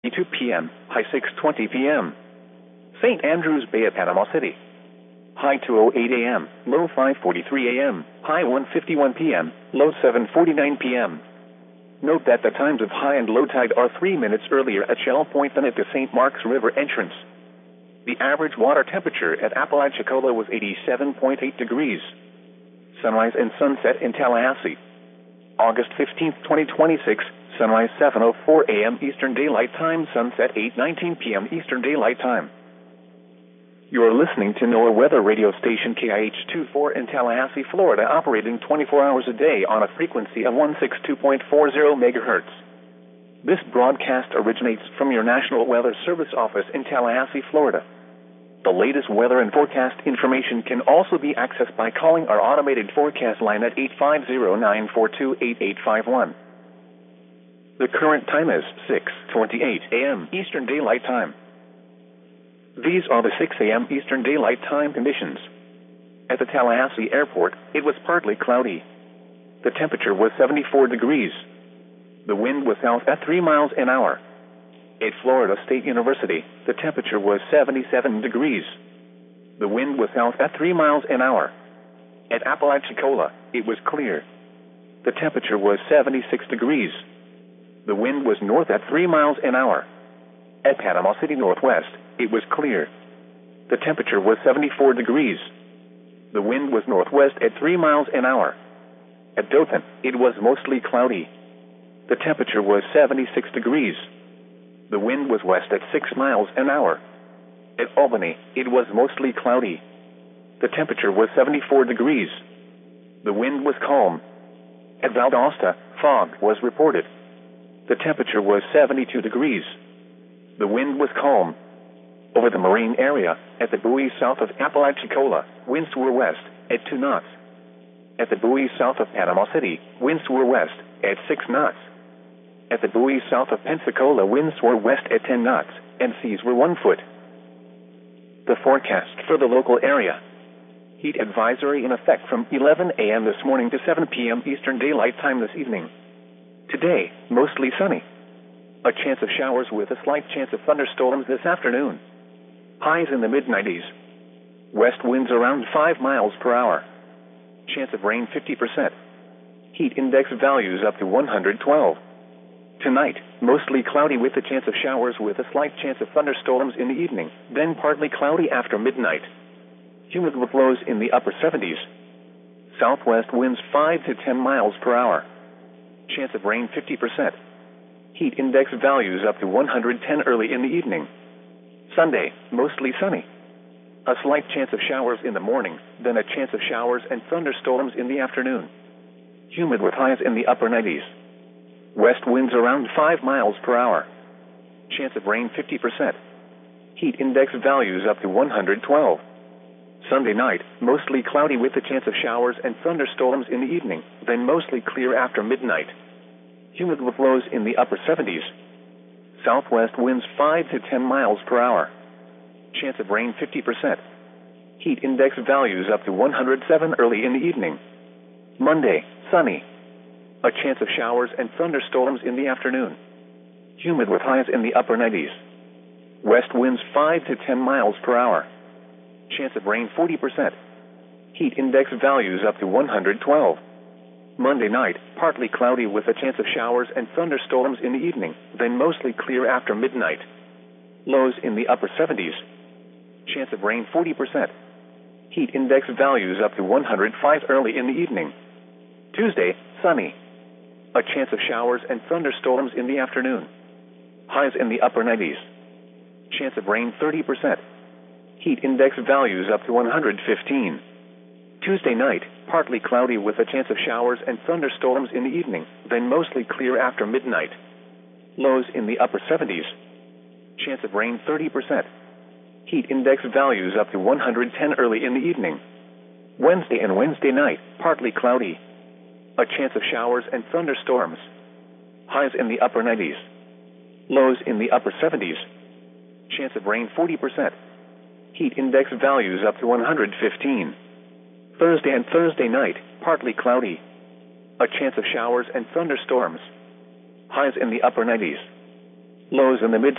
2 p.m., high 6:20 p.m. St. Andrews Bay at Panama City. High 2:08 a.m., low 5:43 a.m., high 1:51 p.m., low 7:49 p.m. Note that the times of high and low tide are 3 minutes earlier at Shell Point than at the St. Marks River entrance. The average water temperature at Apalachicola was 87.8 degrees. Sunrise and sunset in Tallahassee. August 15, 2026, sunrise 7:04 a.m. Eastern Daylight Time, sunset 8:19 p.m. Eastern Daylight Time. You are listening to NOAA weather radio station KIH-24 in Tallahassee, Florida, operating 24 hours a day on a frequency of 162.40 MHz. This broadcast originates from your National Weather Service office in Tallahassee, Florida. The latest weather and forecast information can also be accessed by calling our automated forecast line at 850-942-8851. The current time is 6:28 a.m. Eastern Daylight Time. These are the 6 a.m. Eastern Daylight Time conditions. At the Tallahassee Airport, it was partly cloudy. The temperature was 74 degrees. The wind was south at 3 miles an hour. At Florida State University, the temperature was 77 degrees. The wind was south at 3 miles an hour. At Apalachicola, it was clear. The temperature was 76 degrees. The wind was north at 3 miles an hour. At Panama City Northwest, it was clear. The temperature was 74 degrees. The wind was northwest at 3 miles an hour. At Dothan, it was mostly cloudy. The temperature was 76 degrees. The wind was west at 6 miles an hour. At Albany, it was mostly cloudy. The temperature was 74 degrees. The wind was calm. At Valdosta, fog was reported. The temperature was 72 degrees. The wind was calm. Over the marine area, at the buoys south of Apalachicola, winds were west at 2 knots. At the buoys south of Panama City, winds were west at 6 knots. At the buoys south of Pensacola, winds were west at 10 knots, and seas were 1 foot. The forecast for the local area. Heat advisory in effect from 11 a.m. this morning to 7 p.m. Eastern Daylight Time this evening. Today, mostly sunny. A chance of showers with a slight chance of thunderstorms this afternoon. Highs in the mid-90s. West winds around 5 miles per hour. Chance of rain 50%. Heat index values up to 112. Tonight, mostly cloudy with a chance of showers with a slight chance of thunderstorms in the evening, then partly cloudy after midnight. Humid with lows in the upper 70s. Southwest winds 5 to 10 miles per hour. Chance of rain 50%. Heat index values up to 110 early in the evening. Sunday, mostly sunny. A slight chance of showers in the morning, then a chance of showers and thunderstorms in the afternoon. Humid with highs in the upper 90s. West winds around 5 miles per hour. Chance of rain 50%. Heat index values up to 112. Sunday night, mostly cloudy with a chance of showers and thunderstorms in the evening, then mostly clear after midnight. Humid with lows in the upper 70s. Southwest winds 5 to 10 miles per hour. Chance of rain 50%. Heat index values up to 107 early in the evening. Monday, sunny. A chance of showers and thunderstorms in the afternoon. Humid with highs in the upper 90s. West winds 5 to 10 miles per hour. Chance of rain 40%. Heat index values up to 112. Monday night, partly cloudy with a chance of showers and thunderstorms in the evening, then mostly clear after midnight. Lows in the upper 70s. Chance of rain 40%. Heat index values up to 105 early in the evening. Tuesday, sunny. A chance of showers and thunderstorms in the afternoon. Highs in the upper 90s. Chance of rain 30%. Heat index values up to 115. Tuesday night, partly cloudy with a chance of showers and thunderstorms in the evening, then mostly clear after midnight. Lows in the upper 70s. Chance of rain 30%. Heat index values up to 110 early in the evening. Wednesday and Wednesday night, partly cloudy. A chance of showers and thunderstorms. Highs in the upper 90s. Lows in the upper 70s. Chance of rain 40%. Heat index values up to 115. Thursday and Thursday night, partly cloudy. A chance of showers and thunderstorms. Highs in the upper 90s. Lows in the mid